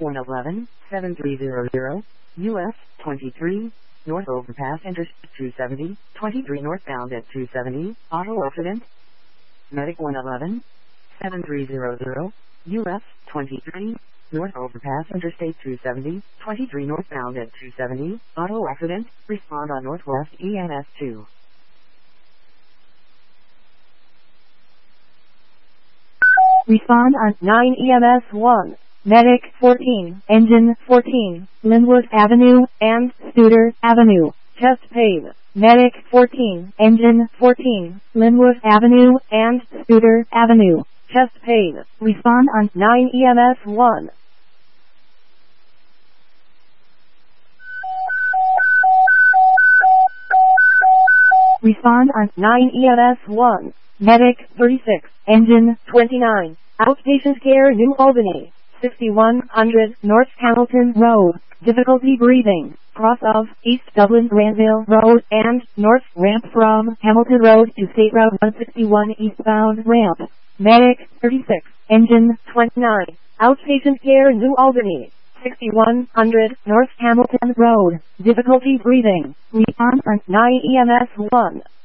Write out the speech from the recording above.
111, 7300, US 23, North Overpass Interstate 270, 23 northbound at 270, auto accident. Medic 111, 7300, US 23, North Overpass Interstate 270, 23 northbound at 270, auto accident, respond on Northwest EMS 2. Respond on 9 EMS 1. Medic 14, Engine 14, Linwood Avenue and Studer Avenue, chest pain. Medic 14, Engine 14, Linwood Avenue and Studer Avenue, chest pain. Respond on 9 EMS 1. Respond on 9 EMS 1. Medic 36, Engine 29, Outpatient Care New Albany, 6100 North Hamilton Road, difficulty breathing, cross of East Dublin Granville Road and North Ramp from Hamilton Road to State Route 161 eastbound ramp. Medic 36, Engine 29, Outpatient Care New Albany, 6100 North Hamilton Road, difficulty breathing, respond on 9 EMS 1.